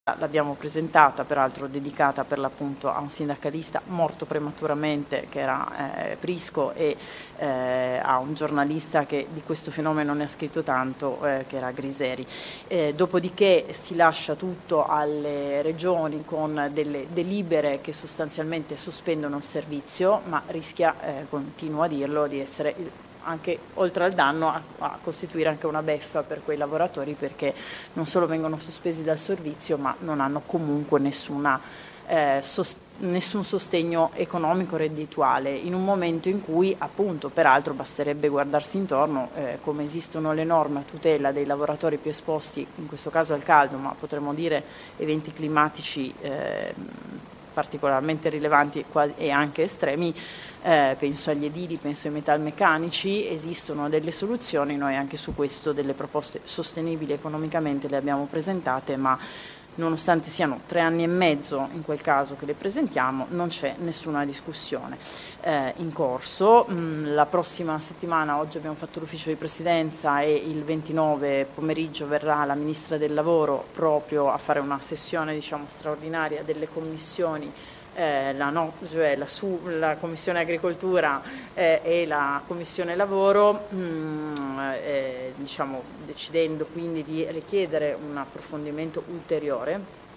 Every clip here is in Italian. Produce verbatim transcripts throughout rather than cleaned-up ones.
L'abbiamo presentata, peraltro dedicata per l'appunto a un sindacalista morto prematuramente che era eh, Prisco e eh, a un giornalista che di questo fenomeno ne ha scritto tanto, eh, che era Griseri. Eh, dopodiché si lascia tutto alle regioni con delle delibere che sostanzialmente sospendono il servizio, ma rischia, eh, continuo a dirlo, di essere anche oltre al danno a, a costituire anche una beffa per quei lavoratori, perché non solo vengono sospesi dal servizio ma non hanno comunque nessuna, eh, sost- nessun sostegno economico reddituale in un momento in cui appunto peraltro basterebbe guardarsi intorno, eh, come esistono le norme a tutela dei lavoratori più esposti, in questo caso al caldo, ma potremmo dire eventi climatici eh, particolarmente rilevanti e anche estremi. Eh, penso agli edili, penso ai metalmeccanici, esistono delle soluzioni, noi anche su questo delle proposte sostenibili economicamente le abbiamo presentate, ma nonostante siano tre anni e mezzo in quel caso che le presentiamo, non c'è nessuna discussione eh, in corso. Mm, la prossima settimana, oggi abbiamo fatto l'ufficio di presidenza e il ventinove pomeriggio verrà la Ministra del Lavoro proprio a fare una sessione diciamo straordinaria delle commissioni. Eh, la, no, cioè la, su, la Commissione Agricoltura eh, e la Commissione Lavoro, mh, eh, diciamo, decidendo quindi di richiedere un approfondimento ulteriore,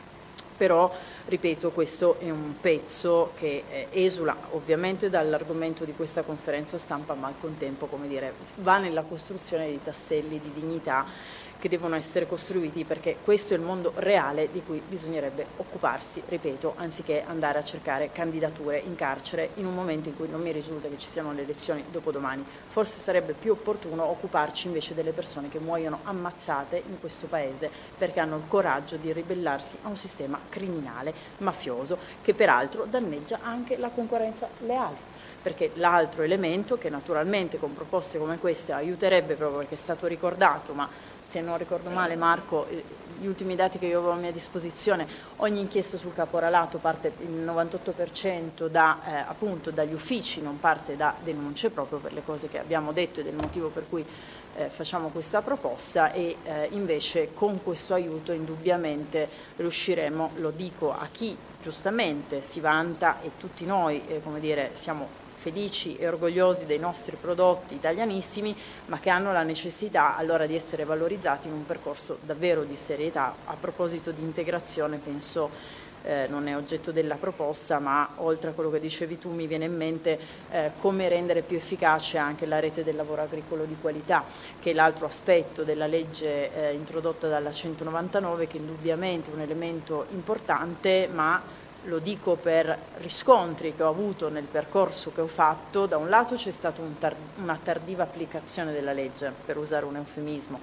però ripeto questo è un pezzo che eh, esula ovviamente dall'argomento di questa conferenza stampa, ma al contempo, come dire, va nella costruzione di tasselli di dignità che devono essere costruiti, perché questo è il mondo reale di cui bisognerebbe occuparsi, ripeto, anziché andare a cercare candidature in carcere in un momento in cui non mi risulta che ci siano le elezioni dopodomani. Forse sarebbe più opportuno occuparci invece delle persone che muoiono ammazzate in questo Paese perché hanno il coraggio di ribellarsi a un sistema criminale, mafioso, che peraltro danneggia anche la concorrenza leale. Perché l'altro elemento che naturalmente con proposte come queste aiuterebbe, proprio perché è stato ricordato, ma se non ricordo male Marco, gli ultimi dati che io avevo a mia disposizione, ogni inchiesta sul caporalato parte il novantotto per cento da, eh, appunto dagli uffici, non parte da denunce, proprio per le cose che abbiamo detto e del motivo per cui eh, facciamo questa proposta, e eh, invece con questo aiuto indubbiamente riusciremo, lo dico a chi giustamente si vanta e tutti noi eh, come dire, siamo felici e orgogliosi dei nostri prodotti italianissimi, ma che hanno la necessità allora di essere valorizzati in un percorso davvero di serietà. A proposito di integrazione, penso, eh, non è oggetto della proposta, ma oltre a quello che dicevi tu mi viene in mente eh, come rendere più efficace anche la rete del lavoro agricolo di qualità, che è l'altro aspetto della legge eh, introdotta dalla centonovantanove, che indubbiamente è un elemento importante, ma lo dico per riscontri che ho avuto nel percorso che ho fatto. Da un lato c'è stata un tar- una tardiva applicazione della legge, per usare un eufemismo,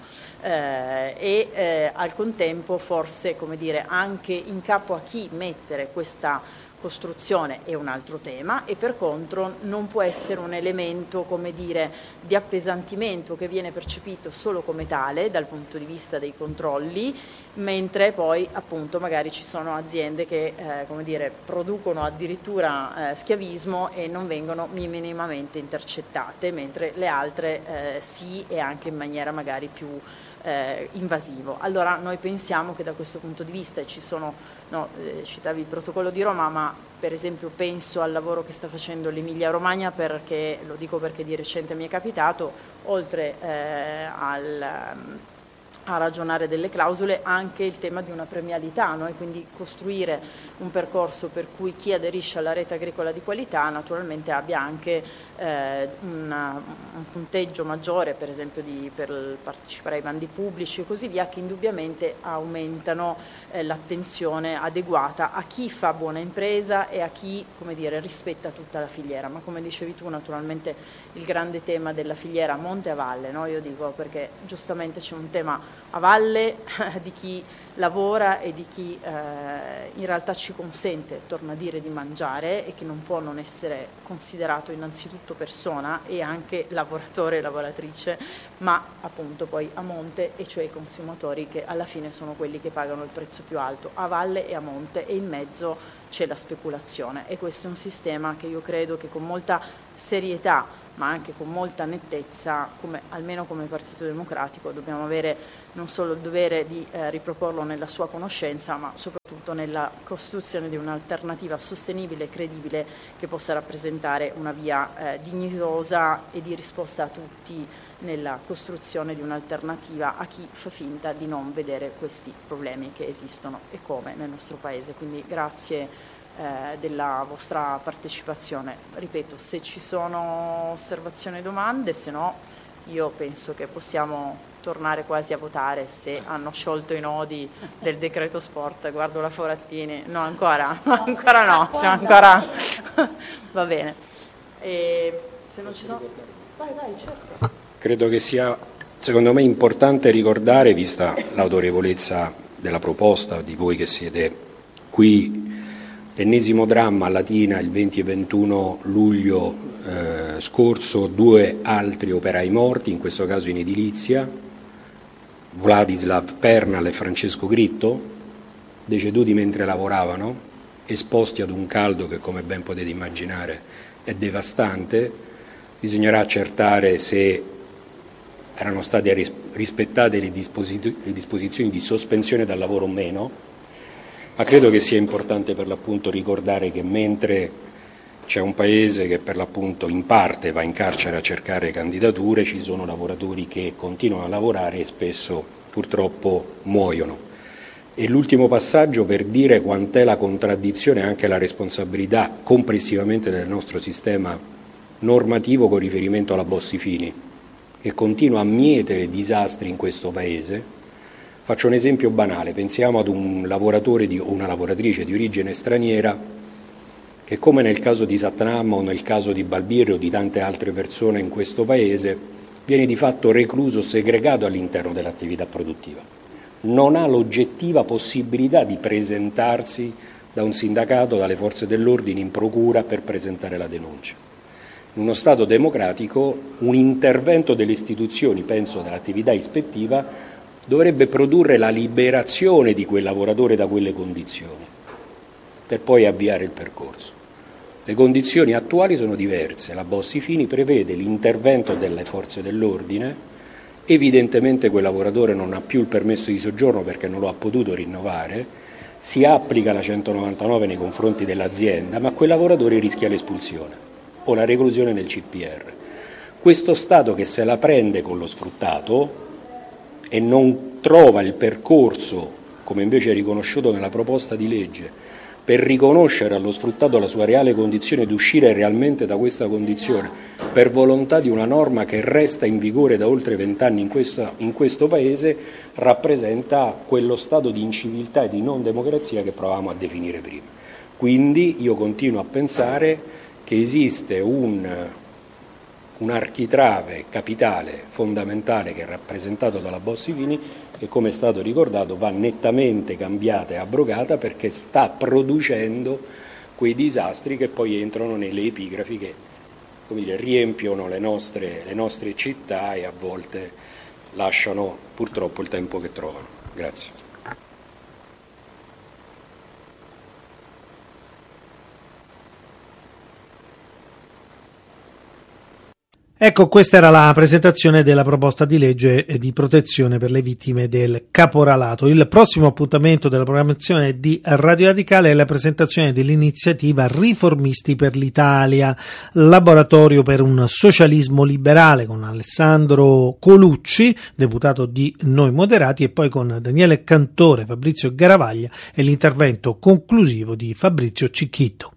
eh, e eh, al contempo forse, come dire, anche in capo a chi mettere questa costruzione è un altro tema, e per contro non può essere un elemento, come dire, di appesantimento che viene percepito solo come tale dal punto di vista dei controlli, mentre poi appunto magari ci sono aziende che eh, come dire, producono addirittura eh, schiavismo e non vengono minimamente intercettate, mentre le altre eh, sì, e anche in maniera magari più eh, invasivo. Allora noi pensiamo che da questo punto di vista ci sono, no, eh, citavi il protocollo di Roma, ma per esempio penso al lavoro che sta facendo l'Emilia Romagna, perché lo dico perché di recente mi è capitato, oltre eh, al a ragionare delle clausole, anche il tema di una premialità, no? E quindi costruire un percorso per cui chi aderisce alla rete agricola di qualità naturalmente abbia anche eh, una, un punteggio maggiore, per esempio di, per partecipare ai bandi pubblici e così via, che indubbiamente aumentano eh, l'attenzione adeguata a chi fa buona impresa e a chi, come dire, rispetta tutta la filiera. Ma come dicevi tu, naturalmente il grande tema della filiera a monte e a valle, no? Io dico perché giustamente c'è un tema a valle di chi lavora e di chi eh, in realtà ci consente, torno a dire, di mangiare, e che non può non essere considerato innanzitutto persona e anche lavoratore e lavoratrice, ma appunto poi a monte, e cioè i consumatori, che alla fine sono quelli che pagano il prezzo più alto, a valle e a monte, e in mezzo c'è la speculazione. E questo è un sistema che io credo che con molta serietà ma anche con molta nettezza, come, almeno come Partito Democratico, dobbiamo avere non solo il dovere di eh, riproporlo nella sua conoscenza, ma soprattutto nella costruzione di un'alternativa sostenibile e credibile che possa rappresentare una via eh, dignitosa e di risposta a tutti nella costruzione di un'alternativa a chi fa finta di non vedere questi problemi che esistono e come nel nostro Paese. Quindi grazie eh, della vostra partecipazione. Ripeto, se ci sono osservazioni e domande, se no io penso che possiamo tornare quasi a votare se hanno sciolto i nodi del decreto sport. Guardo la Forattini, no ancora, no, ancora no, siamo ancora va bene. E se non ci sono... Vai, vai, certo. Credo che sia, secondo me, importante ricordare, vista l'autorevolezza della proposta di voi che siete qui, l'ennesimo dramma a Latina il venti e ventuno luglio eh, scorso, due altri operai morti, in questo caso in edilizia, Vladislav Pernal e Francesco Gritto, deceduti mentre lavoravano, esposti ad un caldo che, come ben potete immaginare, è devastante. Bisognerà accertare se erano state rispettate le, disposi- le disposizioni di sospensione dal lavoro o meno, ma credo che sia importante per l'appunto ricordare che mentre c'è un paese che per l'appunto in parte va in carcere a cercare candidature, ci sono lavoratori che continuano a lavorare e spesso purtroppo muoiono. E l'ultimo passaggio per dire quant'è la contraddizione e anche la responsabilità complessivamente del nostro sistema normativo con riferimento alla Bossi-Fini, che continua a mietere disastri in questo Paese. Faccio un esempio banale, pensiamo ad un lavoratore o una lavoratrice di origine straniera che, come nel caso di Satnam o nel caso di Balbirri o di tante altre persone in questo Paese, viene di fatto recluso, segregato all'interno dell'attività produttiva. Non ha l'oggettiva possibilità di presentarsi da un sindacato, dalle forze dell'ordine in procura per presentare la denuncia. In uno Stato democratico un intervento delle istituzioni, penso dell'attività ispettiva, dovrebbe produrre la liberazione di quel lavoratore da quelle condizioni, per poi avviare il percorso. Le condizioni attuali sono diverse, la Bossi-Fini prevede l'intervento delle forze dell'ordine, evidentemente quel lavoratore non ha più il permesso di soggiorno perché non lo ha potuto rinnovare, si applica la centonovantanove nei confronti dell'azienda, ma quel lavoratore rischia l'espulsione o la reclusione nel C P R. Questo Stato che se la prende con lo sfruttato e non trova il percorso, come invece è riconosciuto nella proposta di legge, per riconoscere allo sfruttato la sua reale condizione ed uscire realmente da questa condizione per volontà di una norma che resta in vigore da oltre vent'anni in questo, in questo Paese, rappresenta quello stato di inciviltà e di non democrazia che provavamo a definire prima. Quindi io continuo a pensare che esiste un, un architrave capitale fondamentale che è rappresentato dalla Bossi-Fini che, come è stato ricordato, va nettamente cambiata e abrogata perché sta producendo quei disastri che poi entrano nelle epigrafi che, come dire, riempiono le nostre, le nostre città e a volte lasciano purtroppo il tempo che trovano. Grazie. Ecco, questa era la presentazione della proposta di legge di protezione per le vittime del caporalato. Il prossimo appuntamento della programmazione di Radio Radicale è la presentazione dell'iniziativa Riformisti per l'Italia, laboratorio per un socialismo liberale, con Alessandro Colucci, deputato di Noi Moderati, e poi con Daniele Cantore, Fabrizio Garavaglia e l'intervento conclusivo di Fabrizio Cicchitto.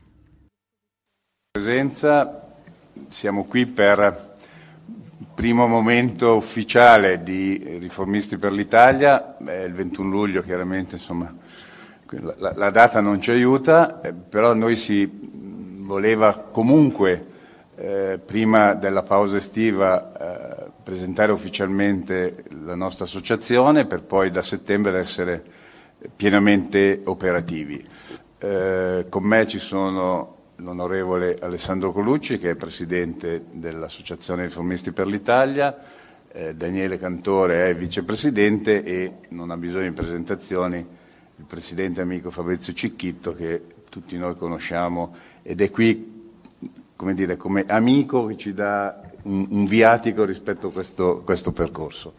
Presenza. Siamo qui per il primo momento ufficiale di Riformisti per l'Italia, è il ventuno luglio, chiaramente, insomma, la, la data non ci aiuta, eh, però noi si voleva comunque, eh, prima della pausa estiva, eh, presentare ufficialmente la nostra associazione per poi da settembre essere pienamente operativi. Eh, con me ci sono l'onorevole Alessandro Colucci, che è presidente dell'Associazione Riformisti per l'Italia, eh, Daniele Cantore è vicepresidente e, non ha bisogno di presentazioni, il presidente amico Fabrizio Cicchitto, che tutti noi conosciamo ed è qui come dire, come amico che ci dà un, un viatico rispetto a questo, questo percorso.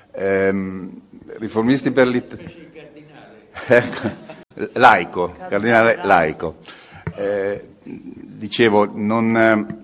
Ehm, riformisti per l'Italia. Ecco, laico, cardinale laico. Eh, dicevo, non,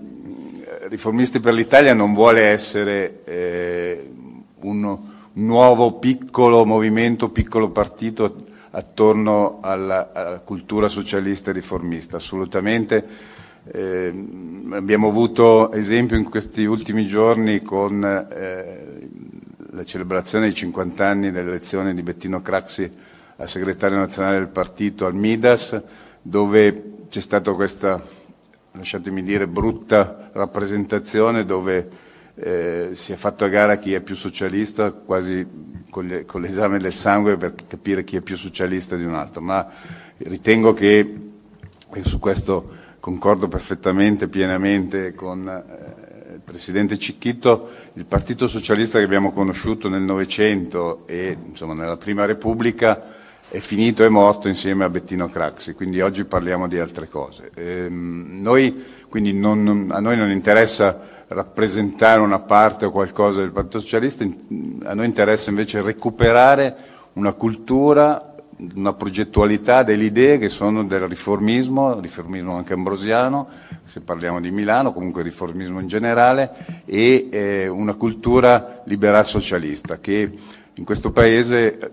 eh, Riformisti per l'Italia non vuole essere eh, un nuovo piccolo movimento, piccolo partito attorno alla, alla cultura socialista e riformista, assolutamente. Eh, abbiamo avuto esempio in questi ultimi giorni con eh, la celebrazione dei cinquanta anni dell'elezione di Bettino Craxi a segretario nazionale del partito al Midas, dove c'è stata questa, lasciatemi dire, brutta rappresentazione dove eh, si è fatto a gara chi è più socialista, quasi con, le, con l'esame del sangue per capire chi è più socialista di un altro, ma ritengo che, e su questo concordo perfettamente, pienamente con eh, il Presidente Cicchitto, il Partito Socialista che abbiamo conosciuto nel Novecento e insomma, nella Prima Repubblica è finito e morto insieme a Bettino Craxi, quindi oggi parliamo di altre cose. Ehm, noi, quindi non, non, a noi non interessa rappresentare una parte o qualcosa del Partito Socialista, a noi interessa invece recuperare una cultura, una progettualità delle idee che sono del riformismo, riformismo anche ambrosiano, se parliamo di Milano, comunque riformismo in generale, e eh, una cultura liberal socialista che in questo Paese,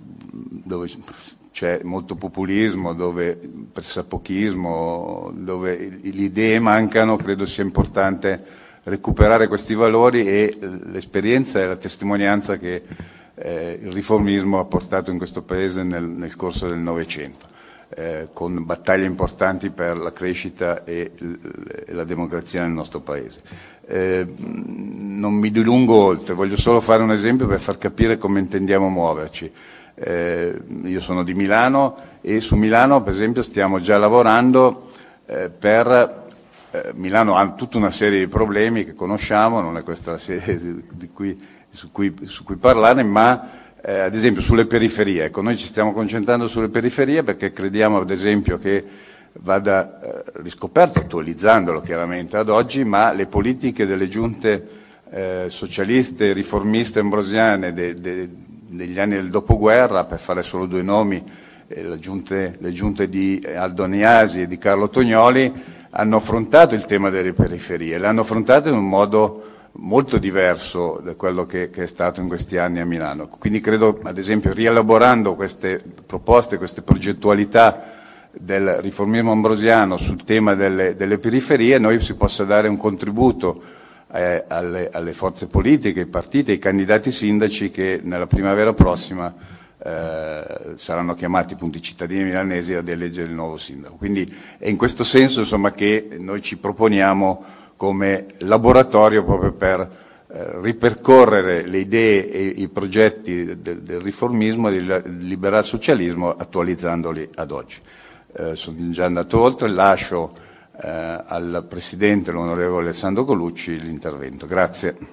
dove c'è molto populismo, dove pressapochismo, dove le idee mancano, credo sia importante recuperare questi valori e l'esperienza e la testimonianza che eh, il riformismo ha portato in questo Paese nel, nel corso del Novecento, eh, con battaglie importanti per la crescita e, e la democrazia nel nostro Paese. Eh, non mi dilungo oltre, voglio solo fare un esempio per far capire come intendiamo muoverci. Eh, io sono di Milano e su Milano, per esempio, stiamo già lavorando eh, per... Eh, Milano ha tutta una serie di problemi che conosciamo, non è questa la sede di, di cui, su, cui, su cui parlare, ma eh, ad esempio sulle periferie. Ecco, noi ci stiamo concentrando sulle periferie perché crediamo ad esempio che vada eh, riscoperto, attualizzandolo chiaramente ad oggi, ma le politiche delle giunte eh, socialiste, riformiste, ambrosiane de, de, degli anni del dopoguerra, per fare solo due nomi, eh, le, giunte, le giunte di Aldo Aniasi e di Carlo Tognoli, hanno affrontato il tema delle periferie, l'hanno affrontato in un modo molto diverso da quello che, che è stato in questi anni a Milano. Quindi credo, ad esempio, rielaborando queste proposte, queste progettualità del riformismo ambrosiano sul tema delle, delle periferie, noi si possa dare un contributo eh, alle, alle forze politiche, ai partiti, ai candidati sindaci che nella primavera prossima Eh, saranno chiamati appunto i cittadini milanesi ad eleggere il nuovo sindaco. Quindi è in questo senso insomma, che noi ci proponiamo come laboratorio proprio per eh, ripercorrere le idee e i progetti del, del riformismo e del liberal socialismo attualizzandoli ad oggi. Eh, sono già andato oltre, lascio eh, al Presidente, l'onorevole Sandro Colucci, l'intervento. Grazie.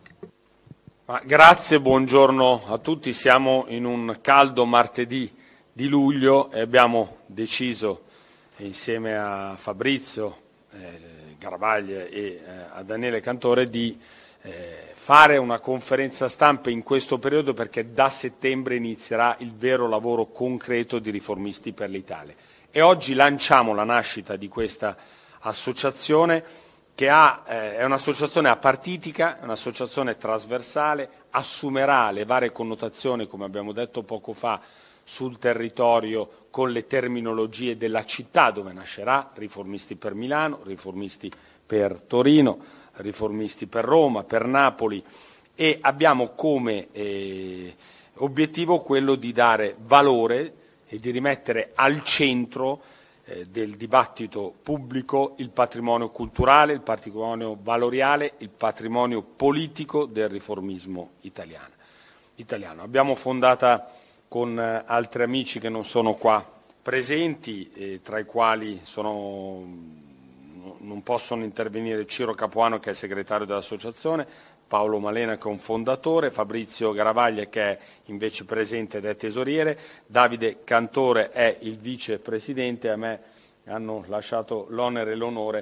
Ma grazie, buongiorno a tutti. Siamo in un caldo martedì di luglio e abbiamo deciso insieme a Fabrizio eh, Garavaglia e eh, a Daniele Cantore di eh, fare una conferenza stampa in questo periodo perché da settembre inizierà il vero lavoro concreto di Riformisti per l'Italia. E oggi lanciamo la nascita di questa associazione che ha, eh, è un'associazione apartitica, è un'associazione trasversale, assumerà le varie connotazioni, come abbiamo detto poco fa, sul territorio con le terminologie della città dove nascerà, riformisti per Milano, riformisti per Torino, riformisti per Roma, per Napoli, e abbiamo come eh, obiettivo quello di dare valore e di rimettere al centro del dibattito pubblico il patrimonio culturale, il patrimonio valoriale, il patrimonio politico del riformismo italiano. italiano. Abbiamo fondata con altri amici che non sono qua presenti, eh, tra i quali sono, non possono intervenire Ciro Capuano che è segretario dell'associazione, Paolo Malena che è un fondatore, Fabrizio Garavaglia che è invece presente ed è tesoriere, Davide Cantore è il vicepresidente, a me hanno lasciato l'onere e l'onore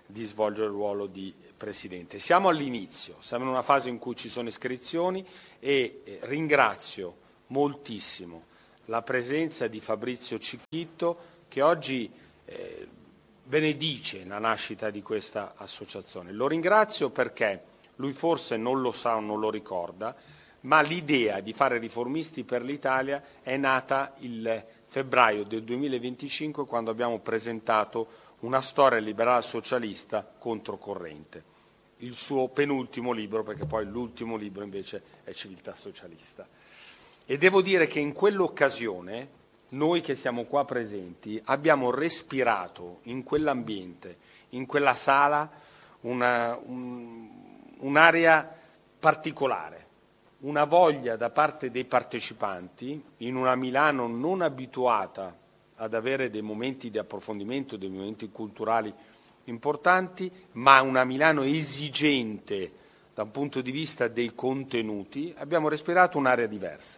di svolgere il ruolo di Presidente. Siamo all'inizio, siamo in una fase in cui ci sono iscrizioni e eh, ringrazio moltissimo la presenza di Fabrizio Cicchitto, che oggi eh, benedice la nascita di questa associazione. Lo ringrazio perché lui forse non lo sa o non lo ricorda, ma l'idea di fare Riformisti per l'Italia è nata il febbraio del duemilaventicinque, quando abbiamo presentato una storia liberal socialista controcorrente, il suo penultimo libro, perché poi l'ultimo libro invece è Civiltà socialista. E devo dire che in quell'occasione noi che siamo qua presenti abbiamo respirato in quell'ambiente, in quella sala, una, un, un'area particolare, una voglia da parte dei partecipanti, in una Milano non abituata ad avere dei momenti di approfondimento, dei momenti culturali importanti, ma una Milano esigente da un punto di vista dei contenuti. Abbiamo respirato un'area diversa.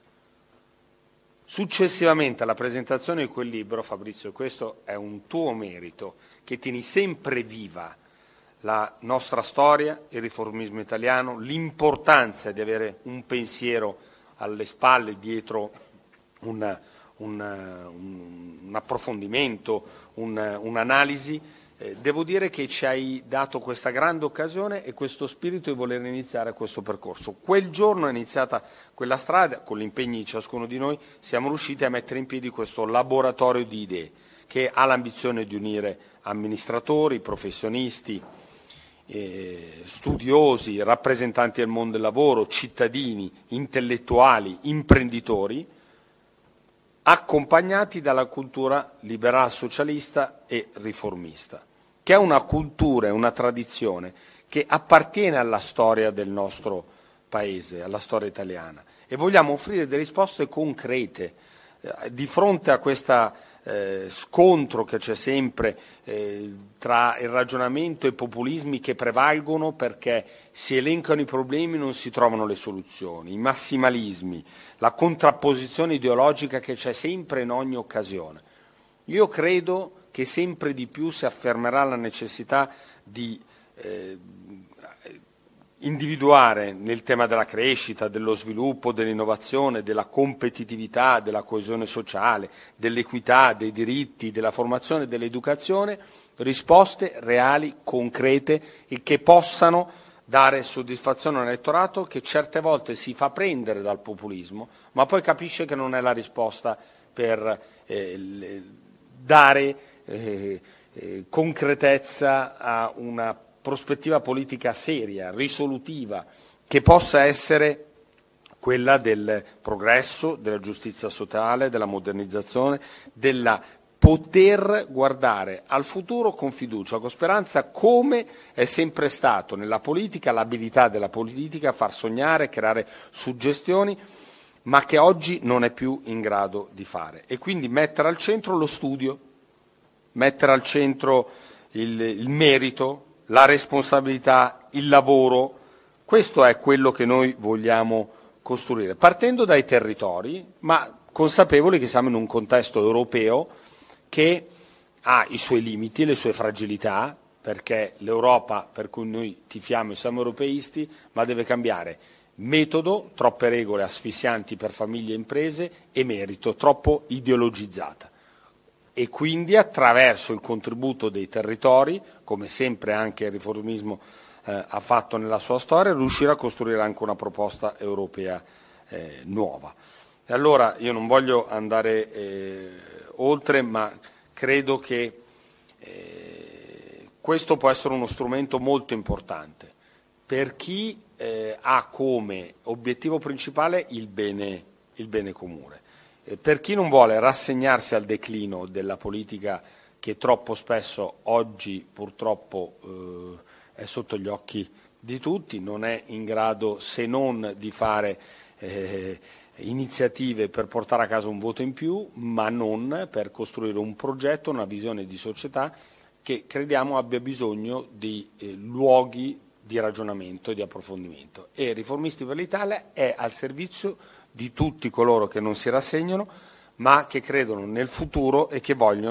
Successivamente alla presentazione di quel libro, Fabrizio, e questo è un tuo merito, che tieni sempre viva la nostra storia, il riformismo italiano, l'importanza di avere un pensiero alle spalle, dietro un, un, un, un approfondimento, un, un'analisi. Eh, devo dire che ci hai dato questa grande occasione e questo spirito di voler iniziare questo percorso. Quel giorno è iniziata quella strada, con gli impegni di ciascuno di noi siamo riusciti a mettere in piedi questo laboratorio di idee che ha l'ambizione di unire amministratori, professionisti, eh, studiosi, rappresentanti del mondo del lavoro, cittadini, intellettuali, imprenditori, accompagnati dalla cultura liberal socialista e riformista, che è una cultura e una tradizione che appartiene alla storia del nostro Paese, alla storia italiana, e vogliamo offrire delle risposte concrete eh, di fronte a questo eh, scontro che c'è sempre eh, tra il ragionamento e i populismi che prevalgono, perché si elencano i problemi e non si trovano le soluzioni, i massimalismi, la contrapposizione ideologica che c'è sempre in ogni occasione. Io credo che sempre di più si affermerà la necessità di eh, individuare nel tema della crescita, dello sviluppo, dell'innovazione, della competitività, della coesione sociale, dell'equità, dei diritti, della formazione e dell'educazione, risposte reali, concrete e che possano dare soddisfazione all'elettorato, che certe volte si fa prendere dal populismo, ma poi capisce che non è la risposta per eh, dare eh, eh, concretezza a una prospettiva politica seria, risolutiva, che possa essere quella del progresso, della giustizia sociale, della modernizzazione, della poter guardare al futuro con fiducia, con speranza, come è sempre stato nella politica, l'abilità della politica a far sognare, creare suggestioni, ma che oggi non è più in grado di fare. E quindi mettere al centro lo studio, mettere al centro il, il merito, la responsabilità, il lavoro. Questo è quello che noi vogliamo costruire, partendo dai territori, ma consapevoli che siamo in un contesto europeo che ha i suoi limiti, le sue fragilità, perché l'Europa per cui noi tifiamo e siamo europeisti, ma deve cambiare metodo, troppe regole asfissianti per famiglie e imprese, e merito, troppo ideologizzata. E quindi attraverso il contributo dei territori, come sempre anche il riformismo eh, ha fatto nella sua storia, riuscire a costruire anche una proposta europea eh, nuova. E allora io non voglio andare eh, oltre, ma credo che eh, questo può essere uno strumento molto importante per chi eh, ha come obiettivo principale il bene, il bene comune. Eh, per chi non vuole rassegnarsi al declino della politica, che troppo spesso oggi purtroppo eh, è sotto gli occhi di tutti, non è in grado se non di fare eh, iniziative per portare a casa un voto in più, ma non per costruire un progetto, una visione di società che crediamo abbia bisogno di eh, luoghi di ragionamento e di approfondimento. E Riformisti per l'Italia è al servizio di tutti coloro che non si rassegnano, ma che credono nel futuro e che vogliono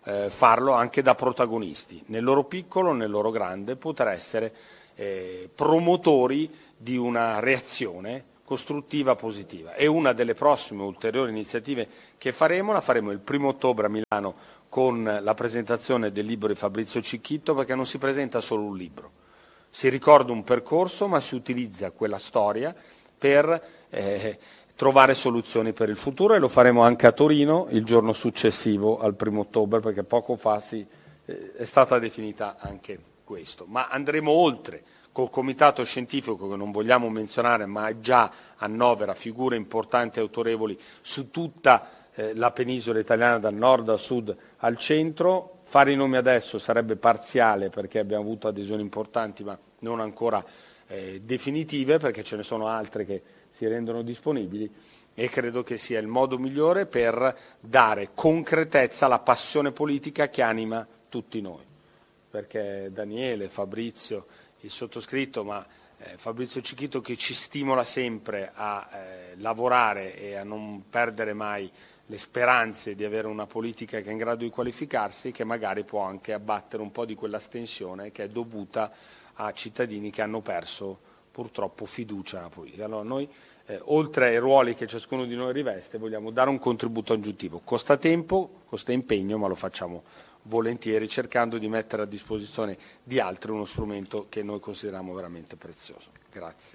eh, farlo anche da protagonisti, nel loro piccolo, nel loro grande, poter essere eh, promotori di una reazione costruttiva positiva. E una delle prossime ulteriori iniziative che faremo, la faremo il primo ottobre a Milano con la presentazione del libro di Fabrizio Cicchito, perché non si presenta solo un libro, si ricorda un percorso ma si utilizza quella storia per eh, trovare soluzioni per il futuro, e lo faremo anche a Torino il giorno successivo al primo ottobre, perché poco fa si, eh, è stata definita anche questo. Ma andremo oltre, col comitato scientifico che non vogliamo menzionare ma già annovera figure importanti e autorevoli su tutta eh, la penisola italiana, dal nord al sud al centro. Fare i nomi adesso sarebbe parziale, perché abbiamo avuto adesioni importanti ma non ancora eh, definitive, perché ce ne sono altre che si rendono disponibili, e credo che sia il modo migliore per dare concretezza alla passione politica che anima tutti noi, perché Daniele, Fabrizio, il sottoscritto, ma eh, Fabrizio Cicchito, che ci stimola sempre a eh, lavorare e a non perdere mai le speranze di avere una politica che è in grado di qualificarsi, che magari può anche abbattere un po' di quella stensione che è dovuta a cittadini che hanno perso purtroppo fiducia nella politica. Allora noi, eh, oltre ai ruoli che ciascuno di noi riveste, vogliamo dare un contributo aggiuntivo. Costa tempo, costa impegno, ma lo facciamo volentieri, cercando di mettere a disposizione di altri uno strumento che noi consideriamo veramente prezioso. Grazie.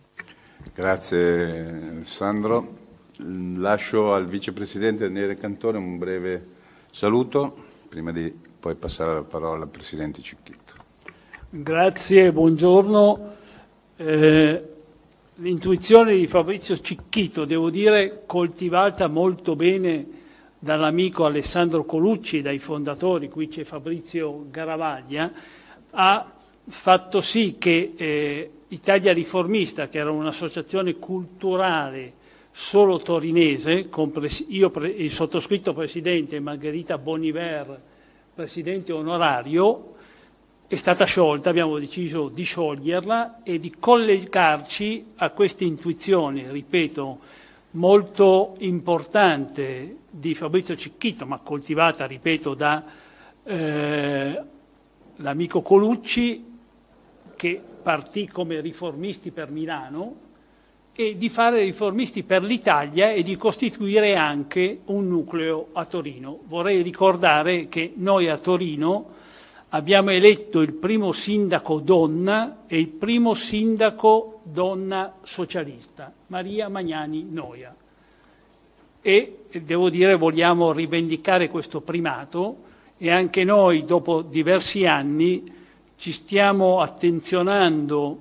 Grazie Alessandro. Lascio al vicepresidente Daniele Cantone un breve saluto, prima di poi passare la parola al presidente Cicchito. Grazie, buongiorno. Eh, l'intuizione di Fabrizio Cicchito, devo dire, coltivata molto bene dall'amico Alessandro Colucci, dai fondatori, qui c'è Fabrizio Garavaglia, ha fatto sì che eh, Italia Riformista, che era un'associazione culturale solo torinese, con pres- io pre- il sottoscritto presidente, Margherita Boniver presidente onorario, è stata sciolta, abbiamo deciso di scioglierla e di collegarci a queste intuizioni, ripeto, molto importante di Fabrizio Cicchito, ma coltivata, ripeto, da eh, l'amico Colucci, che partì come riformisti per Milano, e di fare riformisti per l'Italia e di costituire anche un nucleo a Torino. Vorrei ricordare che noi a Torino abbiamo eletto il primo sindaco donna e il primo sindaco donna socialista, Maria Magnani Noia. E devo dire, vogliamo rivendicare questo primato, e anche noi dopo diversi anni ci stiamo attenzionando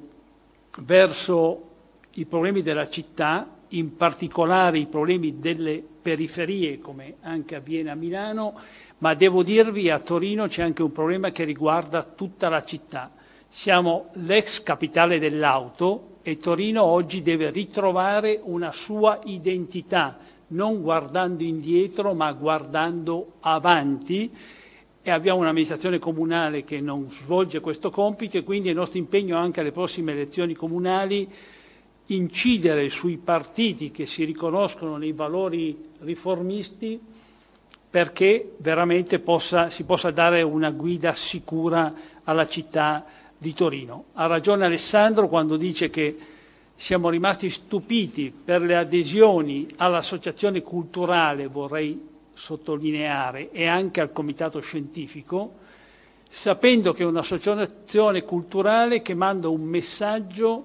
verso i problemi della città, in particolare i problemi delle periferie, come anche avviene a Milano, ma devo dirvi a Torino c'è anche un problema che riguarda tutta la città. Siamo l'ex capitale dell'auto e Torino oggi deve ritrovare una sua identità, non guardando indietro ma guardando avanti, e abbiamo un'amministrazione comunale che non svolge questo compito, e quindi il nostro impegno anche alle prossime elezioni comunali incidere sui partiti che si riconoscono nei valori riformisti, perché veramente possa, si possa dare una guida sicura alla città di Torino. Ha ragione Alessandro quando dice che siamo rimasti stupiti per le adesioni all'associazione culturale, vorrei sottolineare, e anche al comitato scientifico, sapendo che è un'associazione culturale che manda un messaggio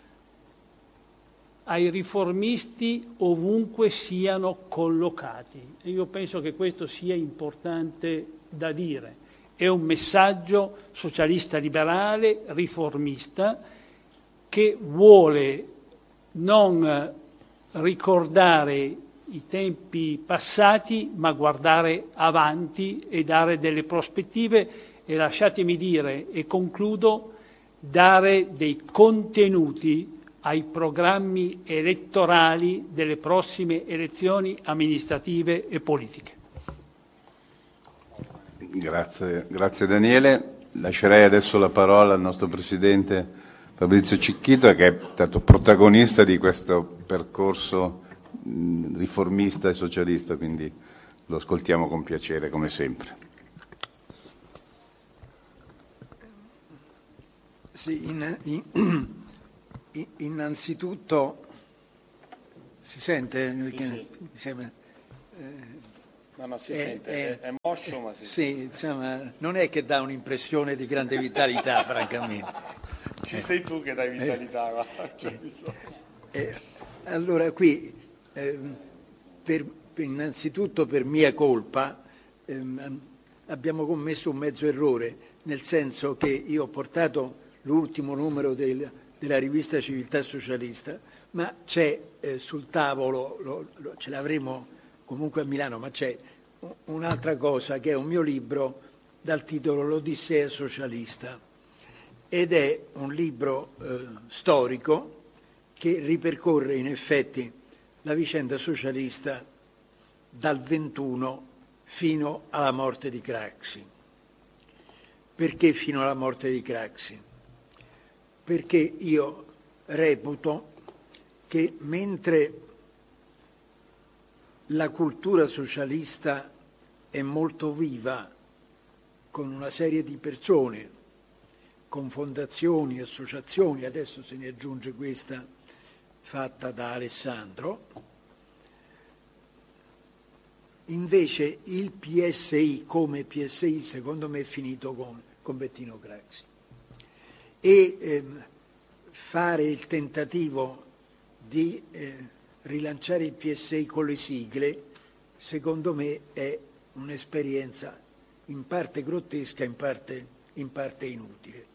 ai riformisti ovunque siano collocati. E io penso che questo sia importante da dire. È un messaggio socialista liberale, riformista, che vuole non ricordare i tempi passati, ma guardare avanti e dare delle prospettive e, lasciatemi dire, e concludo, dare dei contenuti ai programmi elettorali delle prossime elezioni amministrative e politiche. Grazie, grazie Daniele. Lascerei adesso la parola al nostro Presidente Fabrizio Cicchito, che è stato protagonista di questo percorso mh, riformista e socialista, quindi lo ascoltiamo con piacere come sempre. Sì, in, in, in, innanzitutto si sente? Sì, sì. Mi sembra, eh, No, no, si è, sente, è, è, è moscio, ma si sì, sente. insomma, non è che dà un'impressione di grande vitalità, francamente. Ci sei tu che dai vitalità, va. Eh, eh, allora, qui, eh, per, per, innanzitutto per mia colpa, ehm, abbiamo commesso un mezzo errore, nel senso che io ho portato l'ultimo numero del, della rivista Civiltà Socialista, ma c'è eh, sul tavolo, lo, lo, ce l'avremo comunque a Milano, ma c'è un'altra cosa che è un mio libro dal titolo L'Odissea socialista, ed è un libro eh, storico che ripercorre in effetti la vicenda socialista dal ventuno fino alla morte di Craxi. Perché fino alla morte di Craxi? Perché io reputo che mentre la cultura socialista è molto viva, con una serie di persone, con fondazioni, associazioni, adesso se ne aggiunge questa fatta da Alessandro, invece il P S I come P S I secondo me è finito con, con Bettino Craxi. E ehm, fare il tentativo di eh, rilanciare il P S I con le sigle, secondo me è un'esperienza in parte grottesca, in parte, in parte inutile.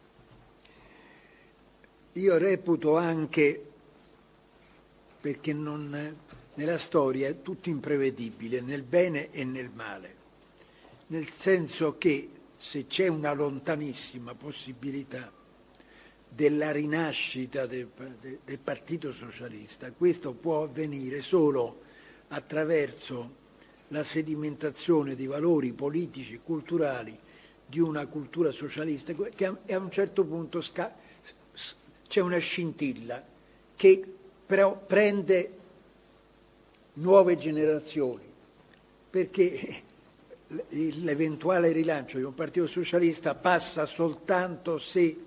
Io reputo anche, perché non, nella storia è tutto imprevedibile, nel bene e nel male, nel senso che se c'è una lontanissima possibilità della rinascita del, del Partito Socialista, questo può avvenire solo attraverso la sedimentazione di valori politici e culturali di una cultura socialista che a un certo punto sca- c'è una scintilla che però prende nuove generazioni, perché l'eventuale rilancio di un Partito Socialista passa soltanto se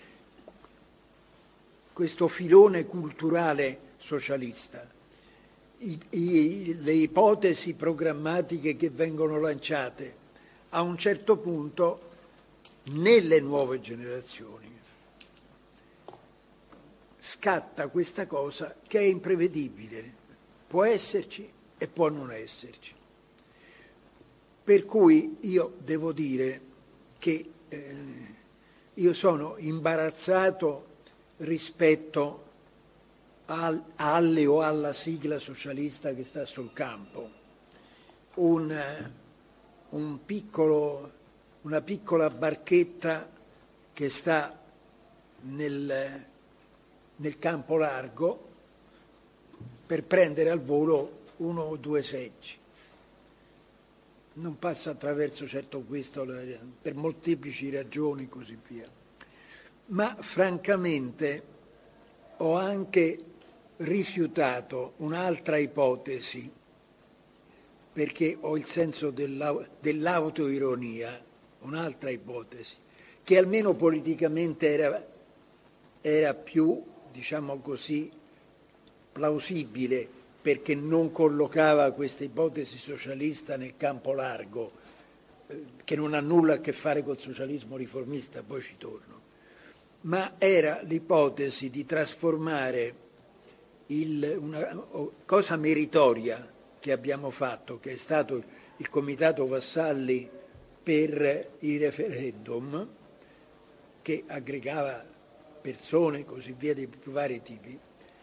questo filone culturale socialista, i, i, le ipotesi programmatiche che vengono lanciate, a un certo punto nelle nuove generazioni scatta questa cosa che è imprevedibile, può esserci e può non esserci. Per cui io devo dire che eh, io sono imbarazzato rispetto al, alle o alla sigla socialista che sta sul campo. Un, un piccolo, una piccola barchetta che sta nel, nel campo largo per prendere al volo uno o due seggi. Non passa attraverso certo questo per molteplici ragioni e così via. Ma francamente ho anche rifiutato un'altra ipotesi, perché ho il senso della, dell'autoironia, un'altra ipotesi, che almeno politicamente era, era più, diciamo così, plausibile, perché non collocava questa ipotesi socialista nel campo largo, eh, che non ha nulla a che fare col socialismo riformista, poi ci torno, ma era l'ipotesi di trasformare il, una cosa meritoria che abbiamo fatto, che è stato il Comitato Vassalli per il referendum, che aggregava persone e così via di più vari tipi,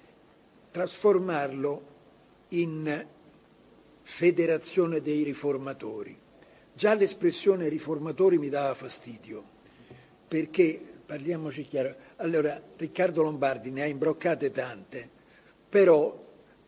trasformarlo in federazione dei riformatori. Già l'espressione riformatori mi dava fastidio, perché, parliamoci chiaro, allora Riccardo Lombardi ne ha imbroccate tante, però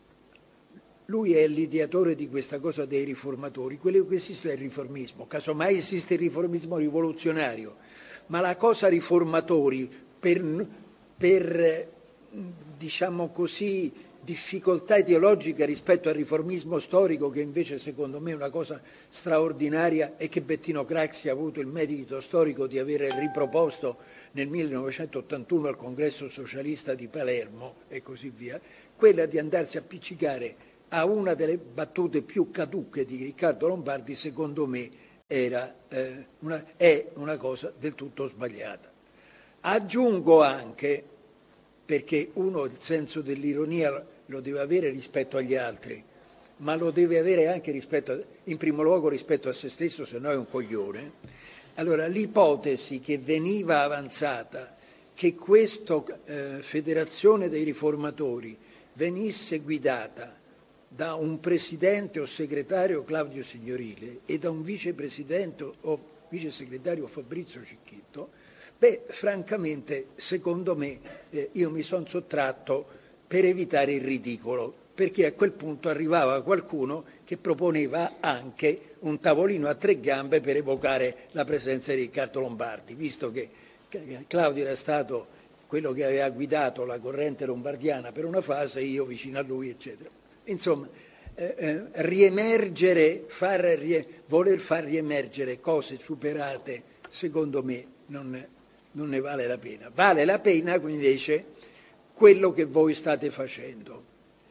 lui è l'ideatore di questa cosa dei riformatori. Quello che esiste è il riformismo, casomai esiste il riformismo rivoluzionario, ma la cosa riformatori per, per diciamo così, difficoltà ideologica rispetto al riformismo storico, che invece secondo me è una cosa straordinaria e che Bettino Craxi ha avuto il merito storico di aver riproposto nel millenovecentottantuno al Congresso Socialista di Palermo e così via, quella di andarsi a appiccicare a una delle battute più caduche di Riccardo Lombardi, secondo me era, eh, una, è una cosa del tutto sbagliata. Aggiungo anche, perché uno il senso dell'ironia lo deve avere rispetto agli altri, ma lo deve avere anche rispetto a, in primo luogo rispetto a se stesso, se no è un coglione. Allora, l'ipotesi che veniva avanzata che questa eh, federazione dei riformatori venisse guidata da un presidente o segretario, Claudio Signorile, e da un vicepresidente o vice segretario, Fabrizio Cicchetto, beh, francamente, secondo me, eh, io mi sono sottratto per evitare il ridicolo, perché a quel punto arrivava qualcuno che proponeva anche un tavolino a tre gambe per evocare la presenza di Riccardo Lombardi, visto che Claudio era stato quello che aveva guidato la corrente lombardiana per una fase, io vicino a lui, eccetera. Insomma, eh, eh, riemergere, far rie, voler far riemergere cose superate, secondo me, non non ne vale la pena. Vale la pena invece quello che voi state facendo,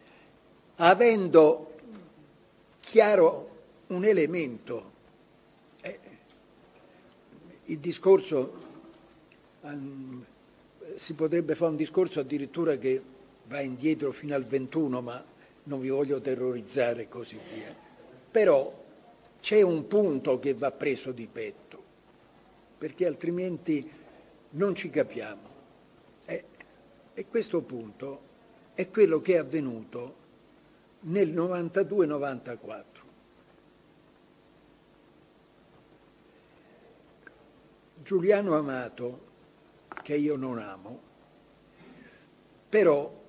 avendo chiaro un elemento. Eh, il discorso, um, si potrebbe fare un discorso addirittura che va indietro fino al ventuno, ma non vi voglio terrorizzare e così via. Però c'è un punto che va preso di petto, perché altrimenti non ci capiamo. E, e questo punto è quello che è avvenuto nel novantadue novantaquattro. Giuliano Amato, che io non amo, però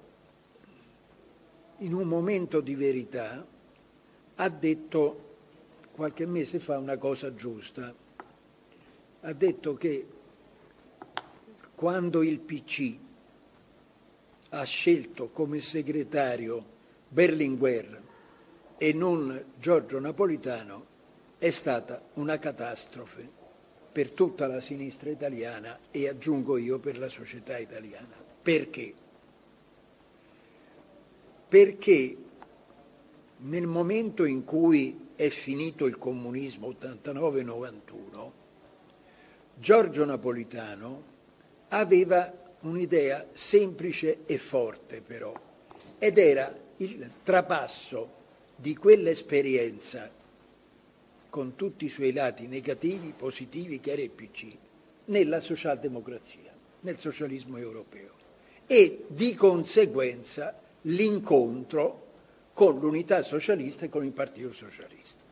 in un momento di verità ha detto qualche mese fa una cosa giusta. Ha detto che quando il P C ha scelto come segretario Berlinguer e non Giorgio Napolitano, è stata una catastrofe per tutta la sinistra italiana e, aggiungo io, per la società italiana. Perché? Perché nel momento in cui è finito il comunismo, ottantanove novantuno, Giorgio Napolitano aveva un'idea semplice e forte però, ed era il trapasso di quell'esperienza con tutti i suoi lati negativi, positivi, che era il P C, nella socialdemocrazia, nel socialismo europeo, e di conseguenza l'incontro con l'unità socialista e con il Partito Socialista.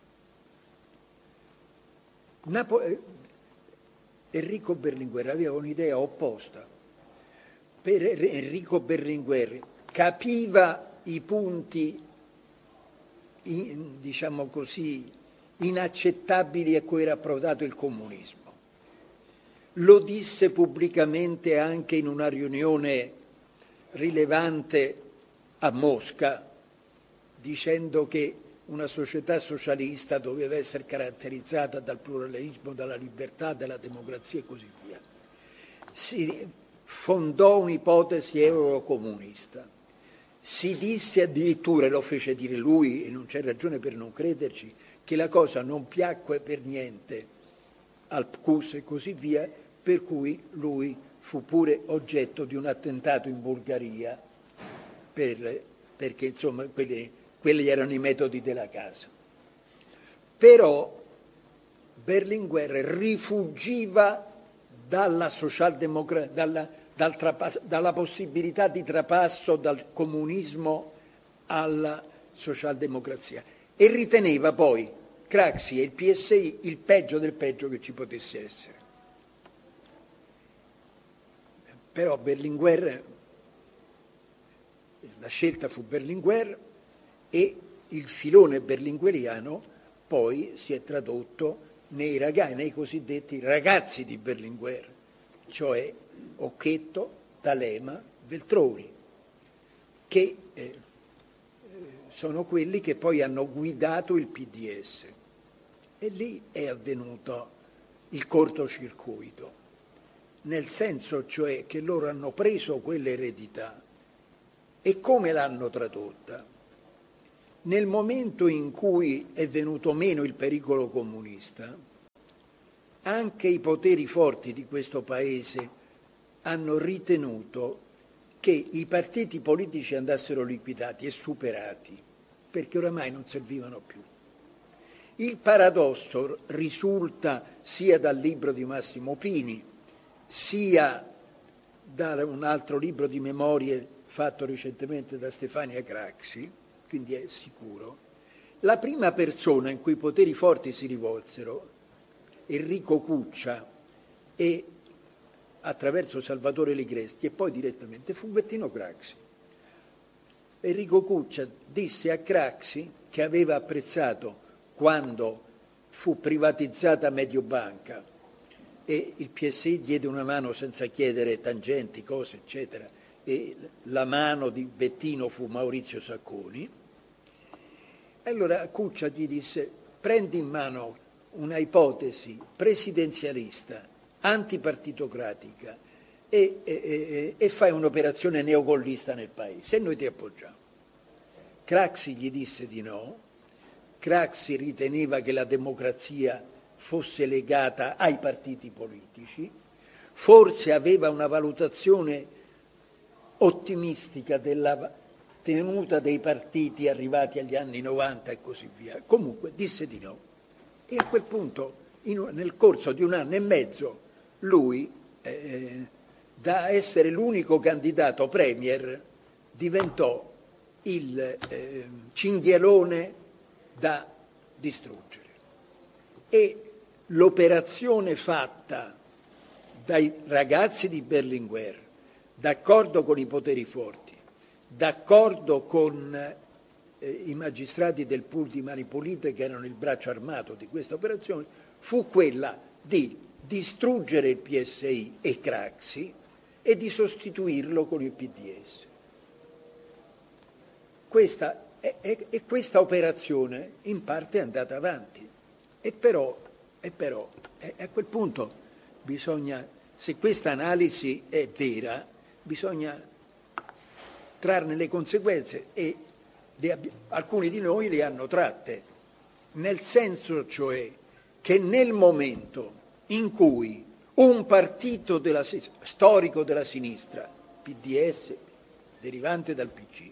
Napo- Enrico Berlinguer aveva un'idea opposta. Per Enrico Berlinguer capiva i punti, in, diciamo così, inaccettabili a cui era approdato il comunismo. Lo disse pubblicamente anche in una riunione rilevante a Mosca, dicendo che una società socialista doveva essere caratterizzata dal pluralismo, dalla libertà, dalla democrazia e così via. Si fondò un'ipotesi eurocomunista. Si disse addirittura, e lo fece dire lui, e non c'è ragione per non crederci, che la cosa non piacque per niente al P C U S e così via, per cui lui fu pure oggetto di un attentato in Bulgaria, per, perché insomma quelli, quelli erano i metodi della casa. Però Berlinguer rifuggiva dalla socialdemocrazia, dalla, dal trapasso, dalla possibilità di trapasso dal comunismo alla socialdemocrazia, e riteneva poi Craxi e il P S I il peggio del peggio che ci potesse essere. Però Berlinguer, la scelta fu Berlinguer, e il filone berlingueriano poi si è tradotto nei, ragazzi, nei cosiddetti ragazzi di Berlinguer, cioè Occhetto, D'Alema, Veltroni, che eh, sono quelli che poi hanno guidato il P D S. E lì è avvenuto il cortocircuito, nel senso cioè che loro hanno preso quell'eredità e come l'hanno tradotta? Nel momento in cui è venuto meno il pericolo comunista, anche i poteri forti di questo Paese hanno ritenuto che i partiti politici andassero liquidati e superati, perché oramai non servivano più. Il paradosso risulta sia dal libro di Massimo Pini, sia da un altro libro di memorie fatto recentemente da Stefania Craxi, quindi è sicuro. La prima persona in cui i poteri forti si rivolsero, Enrico Cuccia e attraverso Salvatore Ligresti e poi direttamente, fu Bettino Craxi. Enrico Cuccia disse a Craxi, che aveva apprezzato quando fu privatizzata Mediobanca e il P S I diede una mano senza chiedere tangenti, cose, eccetera, e la mano di Bettino fu Maurizio Sacconi. Allora Cuccia gli disse: prendi in mano una ipotesi presidenzialista, antipartitocratica e, e, e, e fai un'operazione neogollista nel Paese e noi ti appoggiamo. Craxi gli disse di no. Craxi riteneva che la democrazia fosse legata ai partiti politici, forse aveva una valutazione ottimistica della tenuta dei partiti arrivati agli anni novanta e così via. Comunque disse di no. E a quel punto, in, nel corso di un anno e mezzo, lui, eh, da essere l'unico candidato premier, diventò il eh, cinghialone da distruggere. E l'operazione fatta dai ragazzi di Berlinguer, d'accordo con i poteri forti, d'accordo con eh, i magistrati del pool di Mani Pulite, che erano il braccio armato di questa operazione, fu quella di distruggere il P S I e Craxi e di sostituirlo con il P D S. Questa E, e, e questa operazione in parte è andata avanti e però, e però e a quel punto bisogna, se questa analisi è vera, bisogna trarne le conseguenze e le, alcuni di noi le hanno tratte, nel senso cioè che nel momento in cui un partito della, storico della sinistra, P D S, derivante dal P C,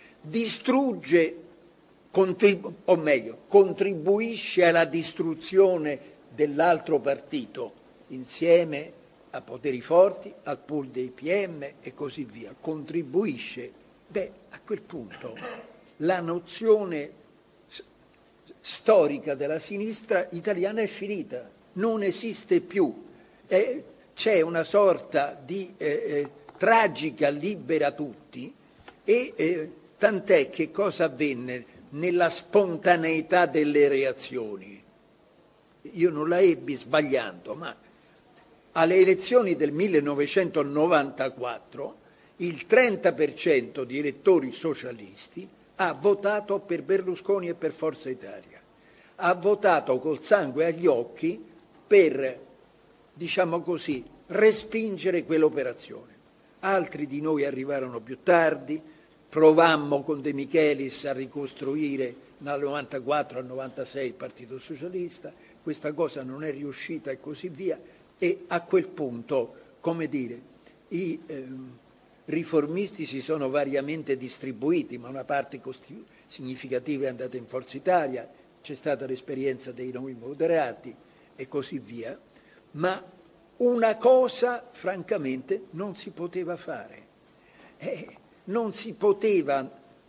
distrugge, contribu- o meglio, contribuisce alla distruzione dell'altro partito insieme a poteri forti, al pool dei P M e così via, contribuisce, beh, a quel punto la nozione s- storica della sinistra italiana è finita, non esiste più, eh, c'è una sorta di eh, eh, tragica libera tutti e eh, tant'è che cosa avvenne nella spontaneità delle reazioni? Io non la ebbi sbagliando, ma alle elezioni del millenovecentonovantaquattro il trenta per cento di elettori socialisti ha votato per Berlusconi e per Forza Italia. Ha votato col sangue agli occhi per, diciamo così, respingere quell'operazione. Altri di noi arrivarono più tardi. Provammo con De Michelis a ricostruire dal novantaquattro al novantasei il Partito Socialista, questa cosa non è riuscita e così via, e a quel punto, come dire, i eh, riformisti si sono variamente distribuiti, ma una parte costi- significativa è andata in Forza Italia, c'è stata l'esperienza dei nuovi moderati e così via, ma una cosa francamente non si poteva fare. Eh, non si poteva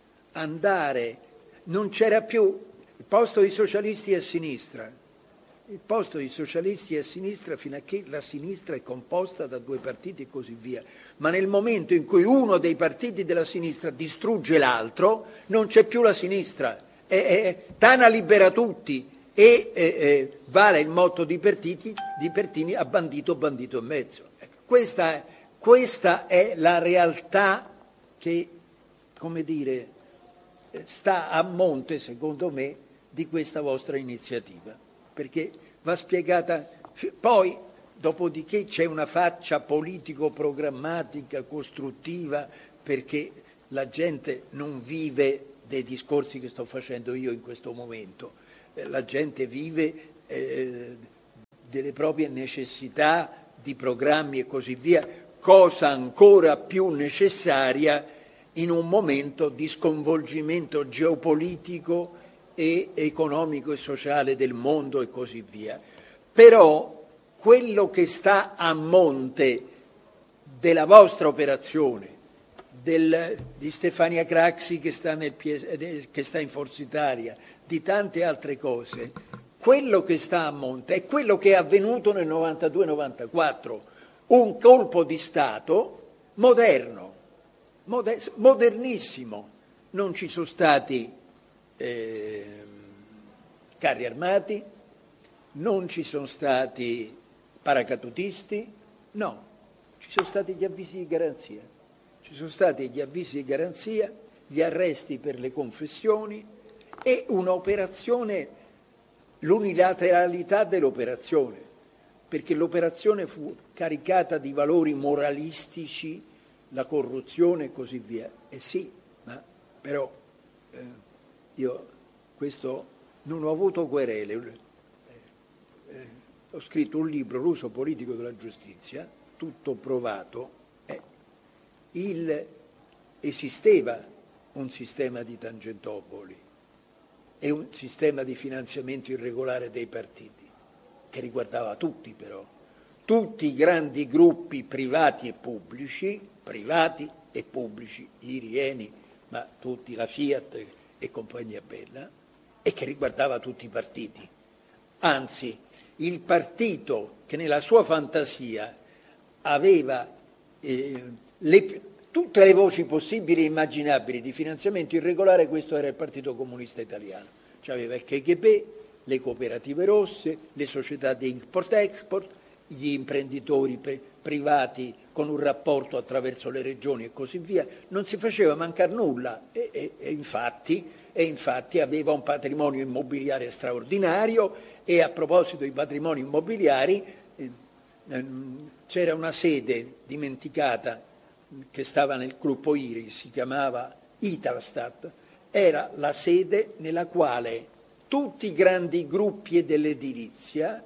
andare, non c'era più il posto dei socialisti a sinistra, il posto dei socialisti a sinistra fino a che la sinistra è composta da due partiti e così via, ma nel momento in cui uno dei partiti della sinistra distrugge l'altro non c'è più la sinistra, è, è, Tana libera tutti e è, è, vale il motto di Pertini, di Pertini a bandito bandito e mezzo. Ecco, questa, questa è la realtà che, come dire, sta a monte, secondo me, di questa vostra iniziativa, perché va spiegata. Poi, dopodiché, c'è una faccia politico-programmatica, costruttiva, perché la gente non vive dei discorsi che sto facendo io in questo momento, eh, la gente vive eh, delle proprie necessità di programmi e così via, cosa ancora più necessaria in un momento di sconvolgimento geopolitico e economico e sociale del mondo e così via. Però quello che sta a monte della vostra operazione, del, di Stefania Craxi che sta, nel, che sta in Forza Italia, di tante altre cose, quello che sta a monte è quello che è avvenuto nel novantadue novantaquattro, un colpo di Stato moderno, moder- modernissimo. Non ci sono stati eh, carri armati, non ci sono stati paracadutisti, no, ci sono stati gli avvisi di garanzia, ci sono stati gli avvisi di garanzia, gli arresti per le confessioni e un'operazione, l'unilateralità dell'operazione, perché l'operazione fu caricata di valori moralistici, la corruzione e così via. E sì, ma però eh, io questo non ho avuto querele. Eh, ho scritto un libro, L'uso politico della giustizia, tutto provato. Eh, il, esisteva un sistema di Tangentopoli e un sistema di finanziamento irregolare dei partiti, che riguardava tutti però, tutti i grandi gruppi privati e pubblici, privati e pubblici, i Rieni, ma tutti, la Fiat e compagnia bella, e che riguardava tutti i partiti. Anzi, il partito che nella sua fantasia aveva eh, le, tutte le voci possibili e immaginabili di finanziamento irregolare, questo era il Partito Comunista Italiano. C'aveva il K G B, le cooperative rosse, le società di import-export, gli imprenditori pe- privati con un rapporto attraverso le regioni e così via. Non si faceva mancare nulla e, e, e, infatti, e infatti aveva un patrimonio immobiliare straordinario. E a proposito di patrimoni immobiliari, eh, ehm, c'era una sede dimenticata che stava nel gruppo I R I, si chiamava Italstat, era la sede nella quale tutti i grandi gruppi dell'edilizia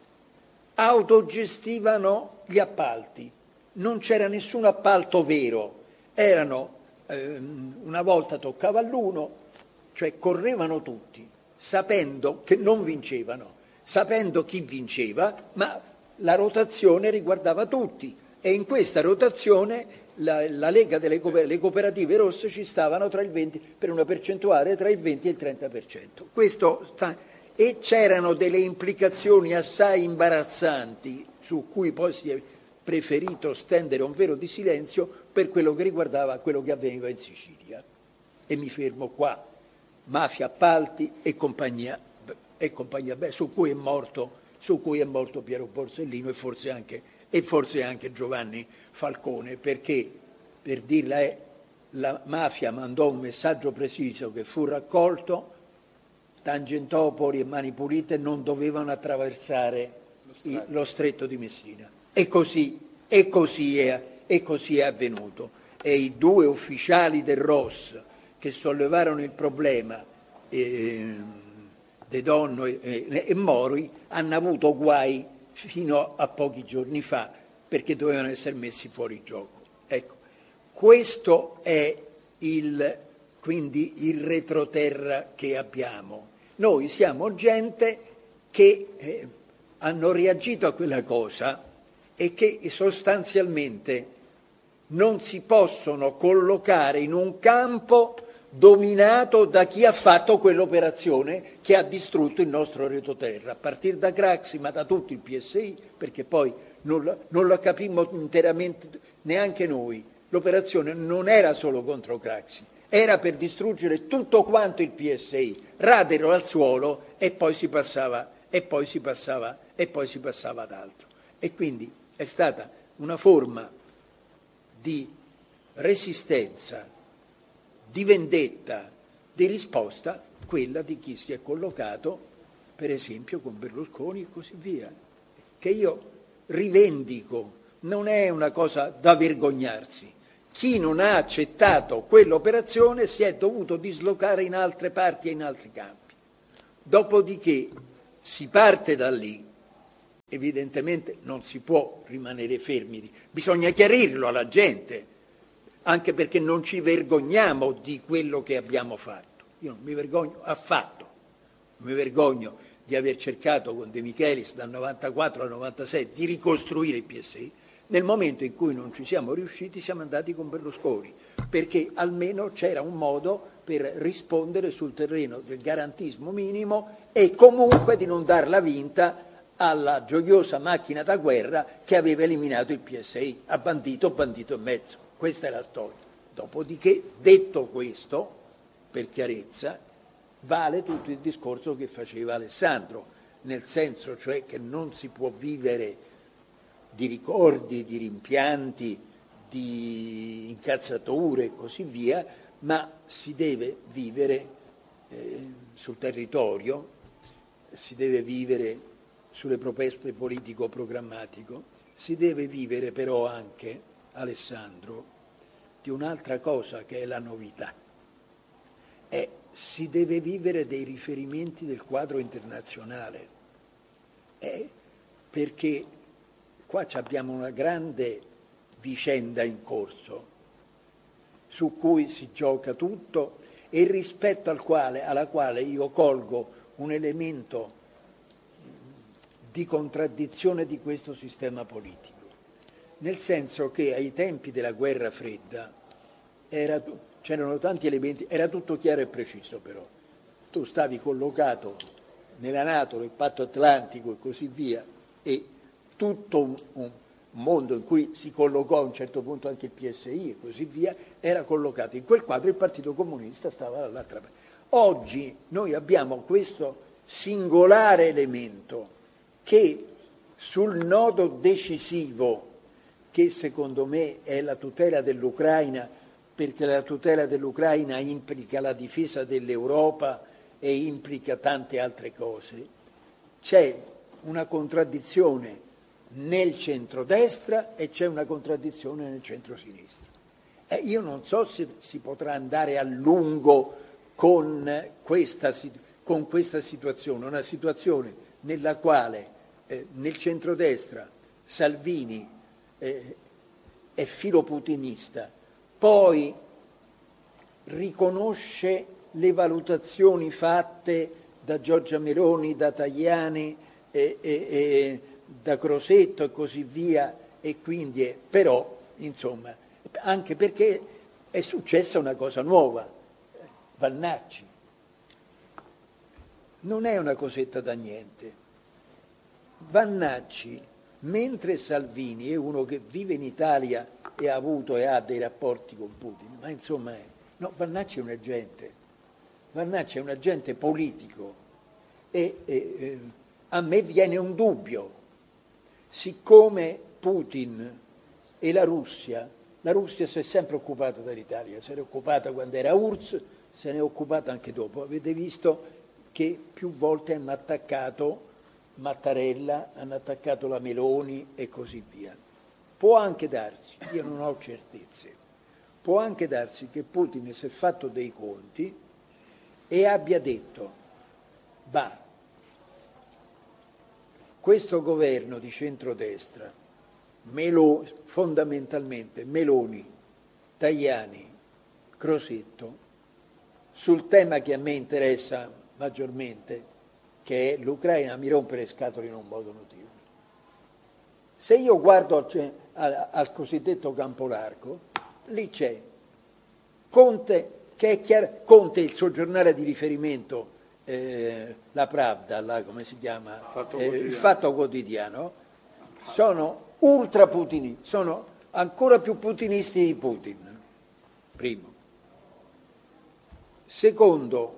autogestivano gli appalti. Non c'era nessun appalto vero, erano ehm, una volta toccava all'uno, cioè correvano tutti, sapendo che non vincevano, sapendo chi vinceva, ma la rotazione riguardava tutti e in questa rotazione la, la Lega delle Cooper- le cooperative rosse ci stavano tra il venti, per una percentuale tra il venti e il trenta per cento. Questo sta, e c'erano delle implicazioni assai imbarazzanti su cui poi si è preferito stendere un velo di silenzio per quello che riguardava quello che avveniva in Sicilia. E mi fermo qua. Mafia, appalti e compagnia, e compagnia beh, su cui è morto, su cui è morto Piero Borsellino e forse anche, e forse anche Giovanni Falcone, perché, per dirla è, la mafia mandò un messaggio preciso che fu raccolto: Tangentopoli e Mani Pulite non dovevano attraversare lo stretto, il, lo stretto di Messina. E così, e così è, e così è avvenuto. E i due ufficiali del R O S che sollevarono il problema, eh, De Donno e, e, e Mori, hanno avuto guai fino a pochi giorni fa perché dovevano essere messi fuori gioco. Ecco, questo è il, quindi il retroterra che abbiamo. Noi siamo gente che eh, hanno reagito a quella cosa e che sostanzialmente non si possono collocare in un campo dominato da chi ha fatto quell'operazione che ha distrutto il nostro retroterra, a partire da Craxi, ma da tutto il P S I, perché poi non la, non la capimmo interamente neanche noi. L'operazione non era solo contro Craxi, era per distruggere tutto quanto il P S I, radero al suolo e poi si passava, e poi si passava, e poi si passava ad altro. E quindi è stata una forma di resistenza, di vendetta, di risposta quella di chi si è collocato, per esempio, con Berlusconi e così via, che io rivendico, non è una cosa da vergognarsi. Chi non ha accettato quell'operazione si è dovuto dislocare in altre parti e in altri campi. Dopodiché si parte da lì, evidentemente non si può rimanere fermi, bisogna chiarirlo alla gente, anche perché non ci vergogniamo di quello che abbiamo fatto. Io non mi vergogno affatto, non mi vergogno di aver cercato con De Michelis dal novantaquattro al novantasei di ricostruire il P S I. Nel momento in cui non ci siamo riusciti siamo andati con Berlusconi, perché almeno c'era un modo per rispondere sul terreno del garantismo minimo e comunque di non darla vinta alla gioiosa macchina da guerra che aveva eliminato il P S I, a bandito, bandito e mezzo. Questa è la storia. Dopodiché, detto questo, per chiarezza, vale tutto il discorso che faceva Alessandro, nel senso cioè che non si può vivere di ricordi, di rimpianti, di incazzature e così via, ma si deve vivere eh, sul territorio, si deve vivere sulle proposte politico-programmatico, si deve vivere però anche, Alessandro, di un'altra cosa che è la novità. E si deve vivere dei riferimenti del quadro internazionale, eh, perché qua abbiamo una grande vicenda in corso su cui si gioca tutto e rispetto al quale, alla quale io colgo un elemento di contraddizione di questo sistema politico, nel senso che ai tempi della guerra fredda era, c'erano tanti elementi, era tutto chiaro e preciso però. Tu stavi collocato nella NATO, nel patto atlantico e così via, e tutto un, un mondo in cui si collocò a un certo punto anche il P S I e così via, era collocato in quel quadro, il Partito Comunista stava dall'altra parte. Oggi noi abbiamo questo singolare elemento che sul nodo decisivo, che secondo me è la tutela dell'Ucraina, perché la tutela dell'Ucraina implica la difesa dell'Europa e implica tante altre cose, c'è una contraddizione nel centrodestra e c'è una contraddizione nel centrosinistra. Eh, io non so se si potrà andare a lungo con questa, con questa situazione, una situazione nella quale eh, nel centrodestra Salvini eh, è filoputinista, poi riconosce le valutazioni fatte da Giorgia Meloni, da Tajani e, e, e da Crosetto e così via, e quindi è, però, insomma, anche perché è successa una cosa nuova, Vannacci. Non è una cosetta da niente. Vannacci, mentre Salvini è uno che vive in Italia e ha avuto e ha dei rapporti con Putin, ma insomma è, no, Vannacci è un agente, Vannacci è un agente politico e, e eh, a me viene un dubbio. Siccome Putin e la Russia, la Russia si è sempre occupata dell'Italia, se ne è occupata quando era U R S S, se ne è occupata anche dopo. Avete visto che più volte hanno attaccato Mattarella, hanno attaccato la Meloni e così via. Può anche darsi, io non ho certezze, può anche darsi che Putin si è fatto dei conti e abbia detto, va, questo governo di centrodestra, Melo, fondamentalmente Meloni, Tajani, Crosetto, sul tema che a me interessa maggiormente, che è l'Ucraina, mi rompe le scatole in un modo notevole. Se io guardo cioè, al, al cosiddetto campo largo, lì c'è Conte, che è chiaro, Conte il suo giornale di riferimento, eh, la Pravda, la, come si chiama? Fatto eh, quotidiano. Il Fatto Quotidiano, sono ultra putinisti, sono ancora più putinisti di Putin, primo. Secondo,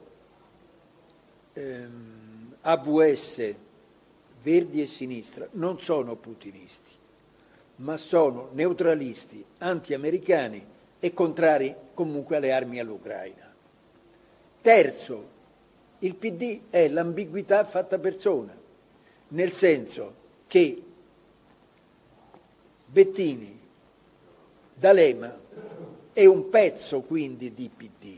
ehm, A V S, Verdi e Sinistra, non sono putinisti, ma sono neutralisti, anti-americani e contrari comunque alle armi all'Ucraina. Terzo, il P D è l'ambiguità fatta persona, nel senso che Bettini, D'Alema è un pezzo quindi di P D.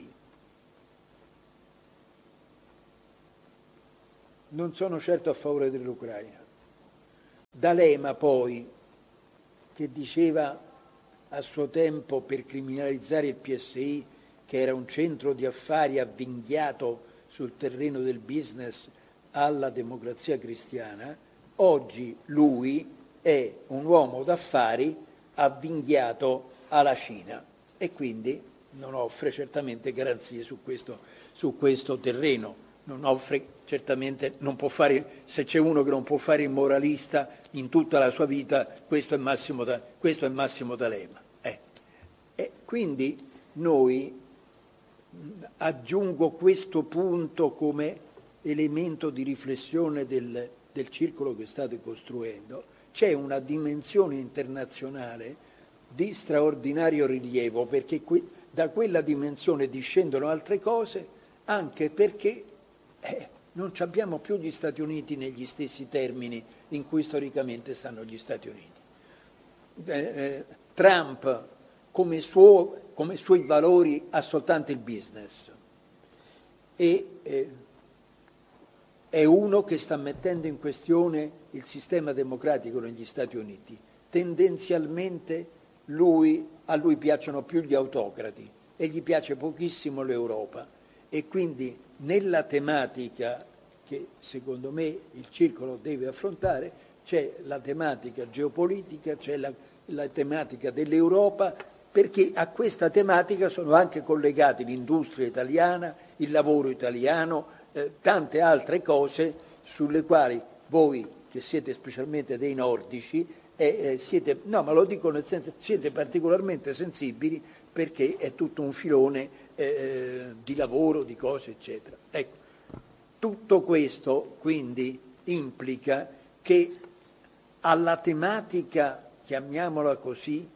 Non sono certo a favore dell'Ucraina. D'Alema poi, che diceva a suo tempo per criminalizzare il P S I che era un centro di affari avvinghiato sul terreno del business alla Democrazia Cristiana, oggi lui è un uomo d'affari avvinghiato alla Cina e quindi non offre certamente garanzie su questo, su questo terreno. Non offre certamente, non può fare, se c'è uno che non può fare il moralista in tutta la sua vita, questo è Massimo, questo è Massimo D'Alema. Eh. E quindi noi, aggiungo questo punto come elemento di riflessione del, del circolo che state costruendo, c'è una dimensione internazionale di straordinario rilievo, perché que, da quella dimensione discendono altre cose, anche perché eh, non abbiamo più gli Stati Uniti negli stessi termini in cui storicamente stanno gli Stati Uniti. Eh, eh, Trump come, suo, come suoi valori ha soltanto il business e eh, è uno che sta mettendo in questione il sistema democratico negli Stati Uniti. Tendenzialmente lui, a lui piacciono più gli autocrati e gli piace pochissimo l'Europa e quindi nella tematica che secondo me il circolo deve affrontare c'è la tematica geopolitica, c'è la, la tematica dell'Europa, perché a questa tematica sono anche collegati l'industria italiana, il lavoro italiano, eh, tante altre cose sulle quali voi che siete specialmente dei nordici eh, eh, siete, no ma lo dico nel senso, siete particolarmente sensibili perché è tutto un filone eh, di lavoro, di cose eccetera. Ecco, tutto questo quindi implica che alla tematica, chiamiamola così,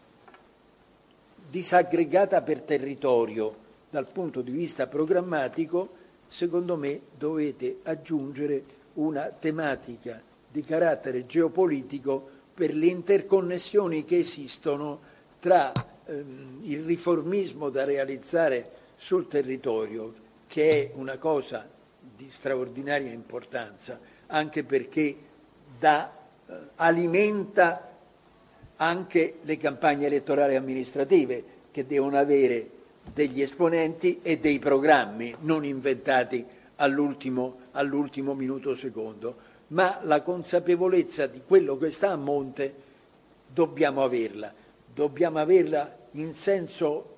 disaggregata per territorio dal punto di vista programmatico, secondo me dovete aggiungere una tematica di carattere geopolitico per le interconnessioni che esistono tra ehm, il riformismo da realizzare sul territorio, che è una cosa di straordinaria importanza, anche perché da, eh, alimenta anche le campagne elettorali amministrative che devono avere degli esponenti e dei programmi non inventati all'ultimo, all'ultimo minuto secondo, ma la consapevolezza di quello che sta a monte dobbiamo averla, dobbiamo averla in senso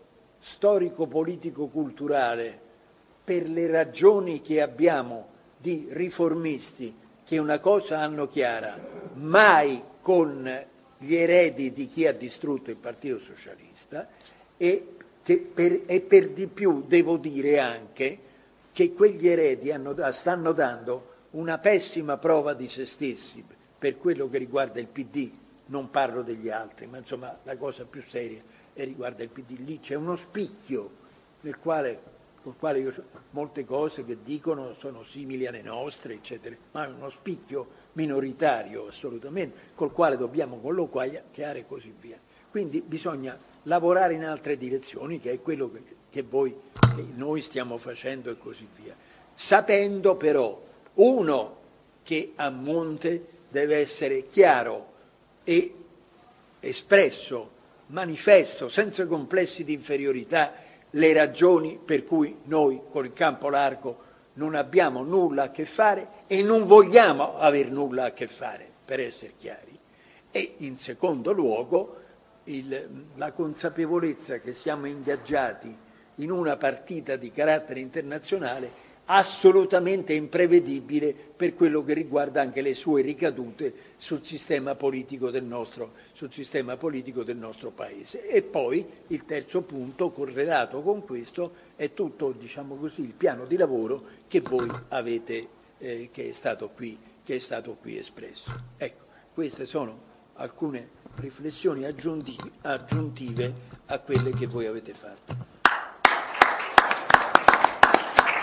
storico-politico-culturale per le ragioni che abbiamo di riformisti che una cosa hanno chiara, mai con gli eredi di chi ha distrutto il Partito Socialista e, che per, e per di più devo dire anche che quegli eredi hanno, stanno dando una pessima prova di se stessi per quello che riguarda il P D, non parlo degli altri, ma insomma la cosa più seria riguarda il P D, lì c'è uno spicchio nel quale, col quale io, molte cose che dicono sono simili alle nostre, eccetera, ma è uno spicchio minoritario assolutamente, col quale dobbiamo colloquiare e così via. Quindi bisogna lavorare in altre direzioni, che è quello che, che, voi, che noi stiamo facendo e così via. Sapendo però, uno, che a monte deve essere chiaro e espresso, manifesto, senza complessi di inferiorità, le ragioni per cui noi con il campo largo non abbiamo nulla a che fare e non vogliamo aver nulla a che fare, per essere chiari. E in secondo luogo il, la consapevolezza che siamo ingaggiati in una partita di carattere internazionale assolutamente imprevedibile per quello che riguarda anche le sue ricadute sul sistema politico del nostro, sul sistema politico del nostro Paese. E poi il terzo punto correlato con questo è tutto, diciamo così, il piano di lavoro che voi avete, eh, che è stato qui, che è stato qui espresso. Ecco, queste sono alcune riflessioni aggiuntive, aggiuntive a quelle che voi avete fatto.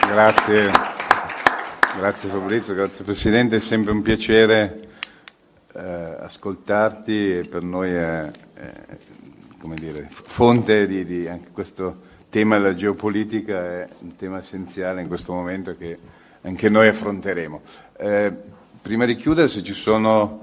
Grazie, grazie Fabrizio, grazie Presidente, è sempre un piacere eh, ascoltarti e per noi è, è come dire, fonte di, di anche questo tema della geopolitica, è un tema essenziale in questo momento che anche noi affronteremo. Eh, prima di chiudere, se ci sono